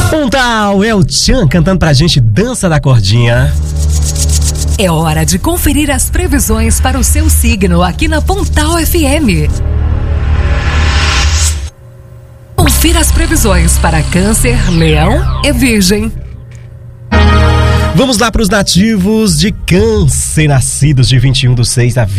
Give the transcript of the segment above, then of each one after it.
Pontal, é o Tchan cantando pra gente Dança da Cordinha. É hora de conferir as previsões para o seu signo aqui na Pontal FM. Confira as previsões para Câncer, Leão e Virgem. Vamos lá para os nativos de Câncer, nascidos de 21/6 a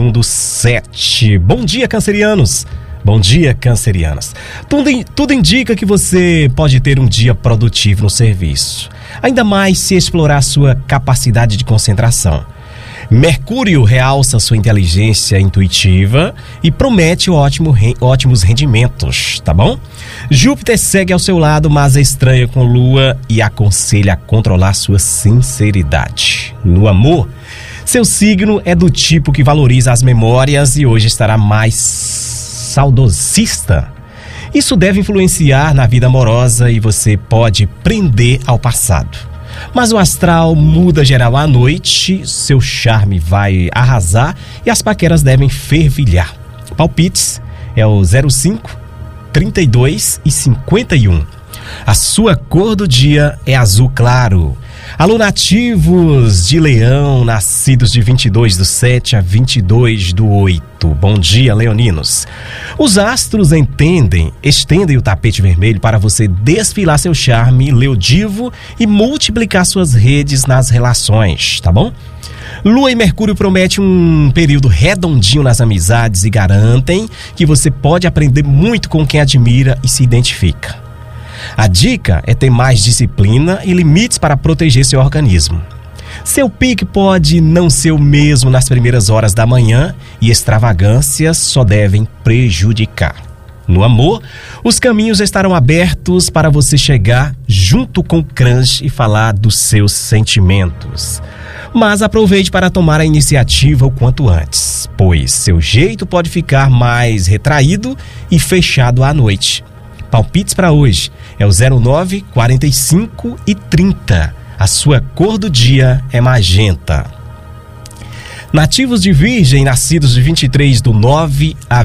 21/7. Bom dia, cancerianos. Bom dia, cancerianas. Tudo indica que você pode ter um dia produtivo no serviço. Ainda mais se explorar sua capacidade de concentração. Mercúrio realça sua inteligência intuitiva e promete ótimos rendimentos, tá bom? Júpiter segue ao seu lado, mas estranha com Lua e aconselha a controlar sua sinceridade. No amor, seu signo é do tipo que valoriza as memórias e hoje estará mais saudosista. Isso deve influenciar na vida amorosa e você pode prender ao passado. Mas o astral muda geral à noite, seu charme vai arrasar e as paqueras devem fervilhar. Palpites é o 05, 32 e 51. A sua cor do dia é azul claro. Alô, nativos de Leão, nascidos de 22/7 a 22/8. Bom dia, leoninos. Os astros estendem o tapete vermelho para você desfilar seu charme leodivo e multiplicar suas redes nas relações, tá bom? Lua e Mercúrio prometem um período redondinho nas amizades e garantem que você pode aprender muito com quem admira e se identifica. A dica é ter mais disciplina e limites para proteger seu organismo. Seu pique pode não ser o mesmo nas primeiras horas da manhã e extravagâncias só devem prejudicar. No amor, os caminhos estarão abertos para você chegar junto com o crush e falar dos seus sentimentos. Mas aproveite para tomar a iniciativa o quanto antes, pois seu jeito pode ficar mais retraído e fechado à noite. Palpites para hoje é o 09, 45 e 30. A sua cor do dia é magenta. Nativos de Virgem, nascidos de 23/9 a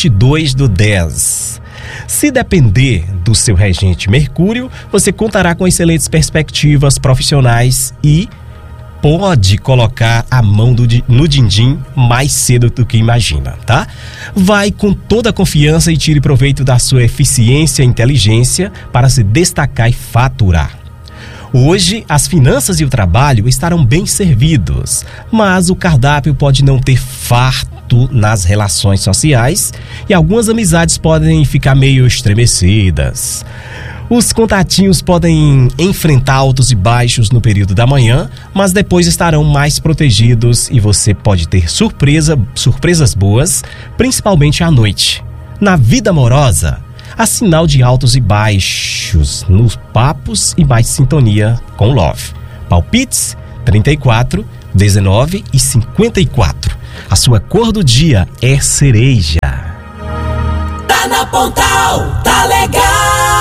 22/10. Se depender do seu regente Mercúrio, você contará com excelentes perspectivas profissionais e pode colocar a mão no din-din mais cedo do que imagina, tá? Vai com toda a confiança e tire proveito da sua eficiência e inteligência para se destacar e faturar. Hoje, as finanças e o trabalho estarão bem servidos, mas o cardápio pode não ter farto nas relações sociais e algumas amizades podem ficar meio estremecidas. Os contatinhos podem enfrentar altos e baixos no período da manhã, mas depois estarão mais protegidos e você pode ter surpresas boas, principalmente à noite. Na vida amorosa, há sinal de altos e baixos nos papos e mais sintonia com Love. Palpites 34, 19 e 54. A sua cor do dia é cereja. Tá na Pontal, tá legal!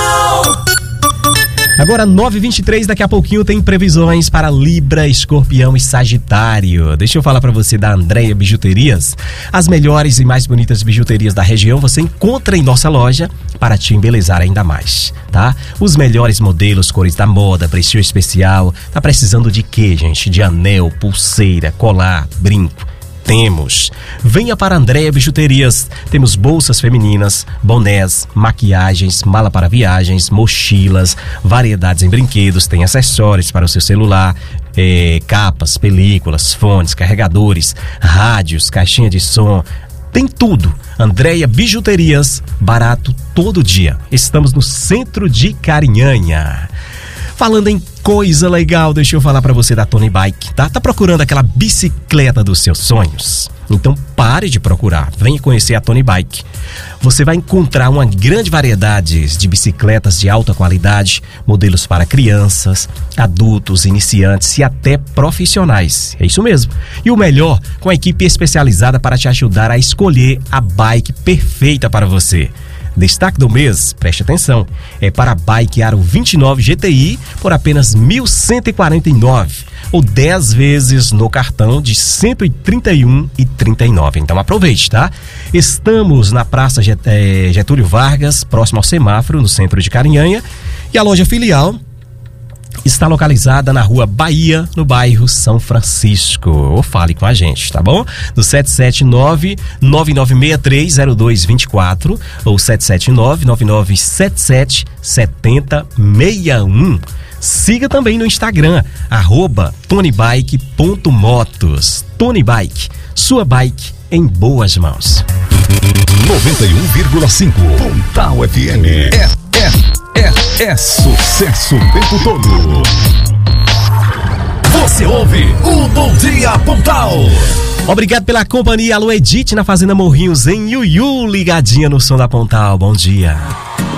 Agora 9h23, daqui a pouquinho tem previsões para Libra, Escorpião e Sagitário. Deixa eu falar para você da Andréia Bijuterias. As melhores e mais bonitas bijuterias da região você encontra em nossa loja para te embelezar ainda mais, tá? Os melhores modelos, cores da moda, preço especial. Tá precisando de quê, gente? De anel, pulseira, colar, brinco. Temos. Venha para Andréia Bijuterias. Temos bolsas femininas, bonés, maquiagens, mala para viagens, mochilas, variedades em brinquedos, tem acessórios para o seu celular, capas, películas, fones, carregadores, rádios, caixinha de som. Tem tudo. Andréia Bijuterias, barato todo dia. Estamos no centro de Carinhanha. Falando em coisa legal, deixa eu falar pra você da Tony Bike, tá? Tá procurando aquela bicicleta dos seus sonhos? Então pare de procurar, venha conhecer a Tony Bike. Você vai encontrar uma grande variedade de bicicletas de alta qualidade, modelos para crianças, adultos, iniciantes e até profissionais. É isso mesmo. E o melhor, com a equipe especializada para te ajudar a escolher a bike perfeita para você. Destaque do mês, preste atenção, é para a Bike Aro 29 GTI por apenas R$ 1.149 ou 10 vezes no cartão de R$ 131,39. Então aproveite, tá? Estamos na Praça Getúlio Vargas, próximo ao semáforo, no centro de Carinhanha. E a loja filial está localizada na Rua Bahia, no bairro São Francisco. Ou fale com a gente, tá bom? No 779-9963-0224 ou 779-9977-7061. Siga também no Instagram, @tonybike.motos. Tony Bike, sua bike em boas mãos. 91,5 Pontal FM. É sucesso o tempo todo. Você ouve o Bom Dia Pontal. Obrigado pela companhia. Alô, Edith na Fazenda Morrinhos, em Iuiú, ligadinha no som da Pontal. Bom dia.